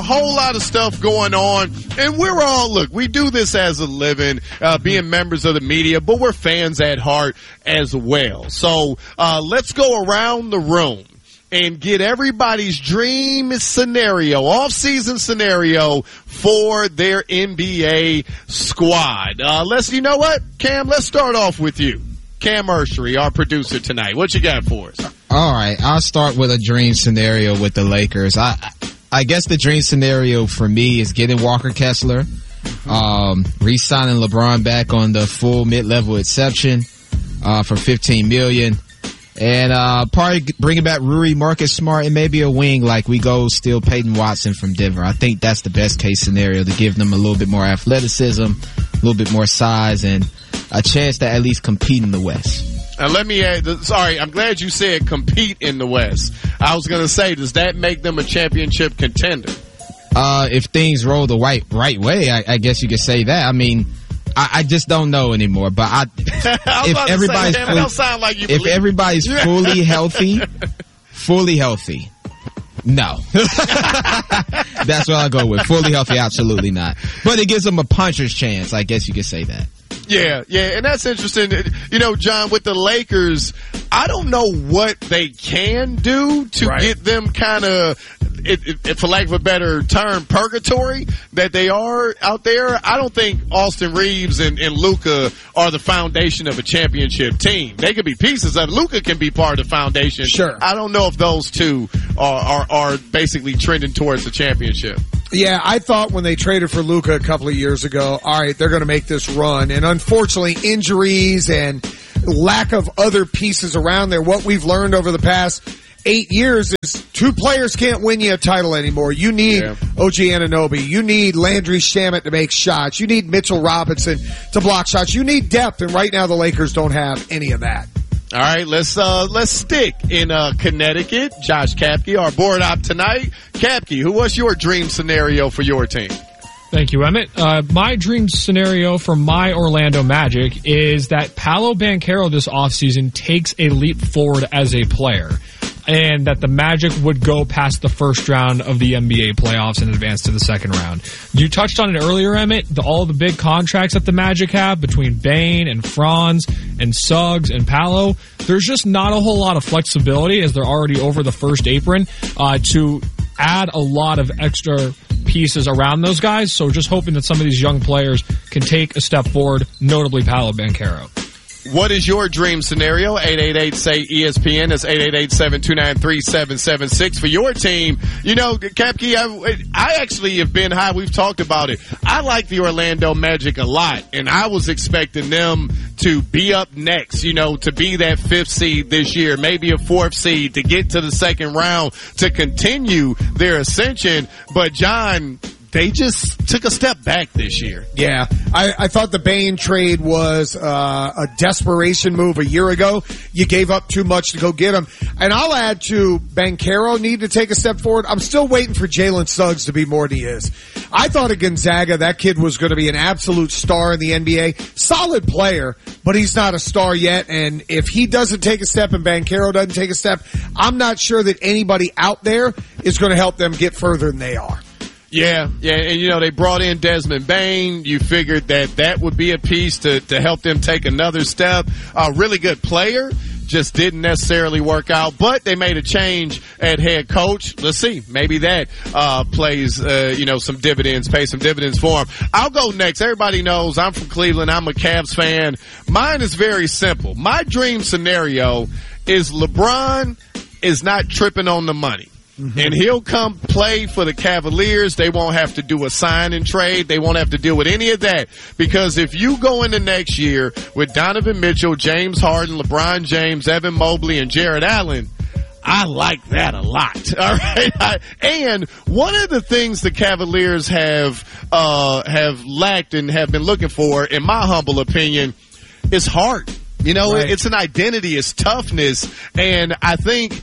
whole lot of stuff going on, and we do this as a living, being members of the media, but we're fans at heart as well. So let's go around the room and get everybody's dream scenario, off-season scenario for their NBA squad. You know what, Cam, let's start off with you. Cam Ursery, our producer tonight. What you got for us? All right, I'll start with a dream scenario with the Lakers. I guess the dream scenario for me is getting Walker Kessler, re-signing LeBron back on the full mid-level exception for $15 million. And probably bringing back Rui, Marcus Smart, and maybe a wing like we go steal Peyton Watson from Denver. I think that's the best case scenario to give them a little bit more athleticism, a little bit more size, and a chance to at least compete in the West. Let me add, sorry, I'm glad you said compete in the West. I was going to say, does that make them a championship contender? If things roll the right way, I guess you could say that. I mean, I just don't know anymore. But if everybody's fully healthy, no. That's what I'll go with. Fully healthy, absolutely not. But it gives them a puncher's chance. I guess you could say that. Yeah, and that's interesting. You know, John, with the Lakers, I don't know what they can do to get them kind of, for lack of a better term, purgatory that they are out there. I don't think Austin Reeves and Luka are the foundation of a championship team. They could be pieces of it. Luka can be part of the foundation. Sure. I don't know if those two are basically trending towards the championship. Yeah, I thought when they traded for Luka a couple of years ago, all right, they're going to make this run. And unfortunately, injuries and lack of other pieces around there, what we've learned over the past 8 years is two players can't win you a title anymore. You need OG Anunoby. You need Landry Shamet to make shots. You need Mitchell Robinson to block shots. You need depth, and right now the Lakers don't have any of that. All right, let's stick in Connecticut. Josh Kapke, our board op tonight. Kapke, what's your dream scenario for your team? Thank you, Emmett. My dream scenario for my Orlando Magic is that Paolo Banchero this offseason takes a leap forward as a player, and that the Magic would go past the first round of the NBA playoffs and advance to the second round. You touched on it earlier, Emmett, all the big contracts that the Magic have between Bane and Franz and Suggs and Paolo. There's just not a whole lot of flexibility, as they're already over the first apron, to add a lot of extra pieces around those guys. So just hoping that some of these young players can take a step forward, notably Paolo Banchero. What is your dream scenario? 888-SAY-ESPN. That's 888-729-3776 for your team. You know, Kapke, I actually have been high. We've talked about it. I like the Orlando Magic a lot, and I was expecting them to be up next, you know, to be that fifth seed this year, maybe a fourth seed to get to the second round to continue their ascension. But, John, they just took a step back this year. Yeah, I thought the Bane trade was a desperation move a year ago. You gave up too much to go get him. And I'll add to Banchero need to take a step forward. I'm still waiting for Jalen Suggs to be more than he is. I thought at Gonzaga that kid was going to be an absolute star in the NBA. Solid player, but he's not a star yet. And if he doesn't take a step and Banchero doesn't take a step, I'm not sure that anybody out there is going to help them get further than they are. Yeah, and you know, they brought in Desmond Bane. You figured that would be a piece to help them take another step. A really good player, just didn't necessarily work out, but they made a change at head coach. Let's see, maybe that plays some dividends, pay some dividends for him. I'll go next. Everybody knows I'm from Cleveland. I'm a Cavs fan. Mine is very simple. My dream scenario is LeBron is not tripping on the money. And he'll come play for the Cavaliers. They won't have to do a sign and trade. They won't have to deal with any of that. Because if you go into next year with Donovan Mitchell, James Harden, LeBron James, Evan Mobley, and Jared Allen, I like that a lot. All right. And one of the things the Cavaliers have lacked and have been looking for, in my humble opinion, is heart. You know, It's an identity, it's toughness. And I think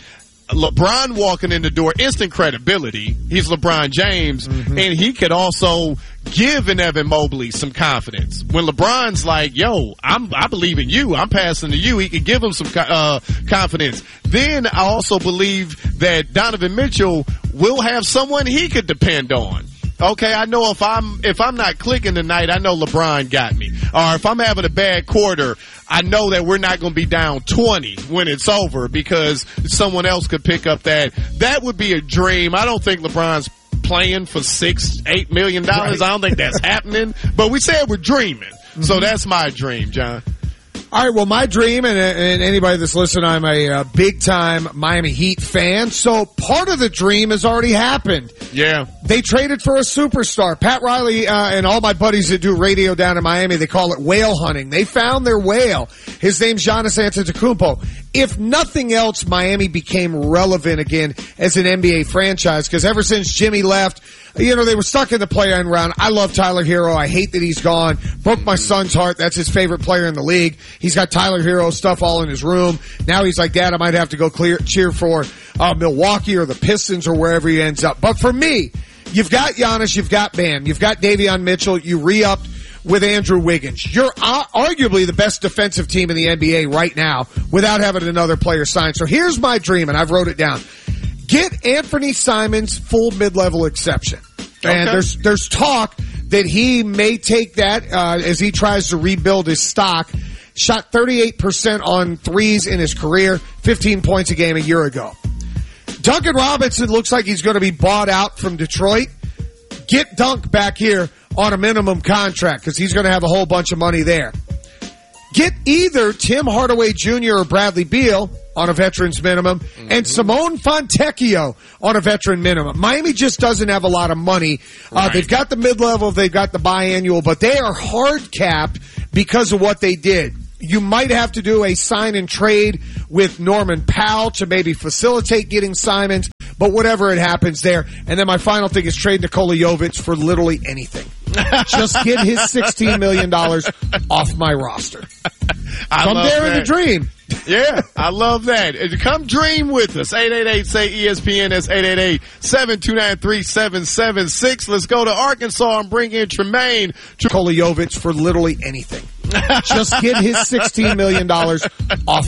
LeBron walking in the door, instant credibility. He's LeBron James, and he could also give an Evan Mobley some confidence. When LeBron's like, yo, I believe in you, I'm passing to you, he could give him some confidence. Then I also believe that Donovan Mitchell will have someone he could depend on. Okay, I know if I'm not clicking tonight, I know LeBron got me. Or if I'm having a bad quarter, I know that we're not going to be down 20 when it's over because someone else could pick up that. That would be a dream. I don't think LeBron's playing for $6-8 million. Right. I don't think that's happening. But we said we're dreaming. So that's my dream, John. All right, well, my dream, and anybody that's listening, I'm a big-time Miami Heat fan, so part of the dream has already happened. Yeah. They traded for a superstar. Pat Riley and all my buddies that do radio down in Miami, they call it whale hunting. They found their whale. His name's Giannis Antetokounmpo. If nothing else, Miami became relevant again as an NBA franchise, because ever since Jimmy left, you know, they were stuck in the play-in round. I love Tyler Hero. I hate that he's gone. Broke my son's heart. That's his favorite player in the league. He's got Tyler Hero stuff all in his room. Now he's like, Dad, I might have to go cheer for Milwaukee or the Pistons or wherever he ends up. But for me, you've got Giannis, you've got Bam, you've got Davion Mitchell, you re-upped with Andrew Wiggins. You're arguably the best defensive team in the NBA right now without having another player signed. So here's my dream, and I've wrote it down. Get Anthony Simons full mid-level exception. Okay. And there's talk that he may take that as he tries to rebuild his stock. Shot 38% on threes in his career, 15 points a game a year ago. Duncan Robinson looks like he's going to be bought out from Detroit. Get Dunk back here on a minimum contract because he's going to have a whole bunch of money there. Get either Tim Hardaway Jr. or Bradley Beal on a veteran's minimum, and Simone Fontecchio on a veteran minimum. Miami just doesn't have a lot of money. Right. They've got the mid-level, they've got the biannual, but they are hard capped because of what they did. You might have to do a sign and trade with Norman Powell to maybe facilitate getting Simons, but whatever it happens there. And then my final thing is trade Nikola Jovic for literally anything. Just get his $16 million off my roster. I'm there in the dream. Yeah, I love that. Come dream with us. 888-SAY-ESPN. That's 888-729-3776. Let's go to Arkansas and bring in Tremaine. Nikola Jovic for literally anything. Just get his $16 million off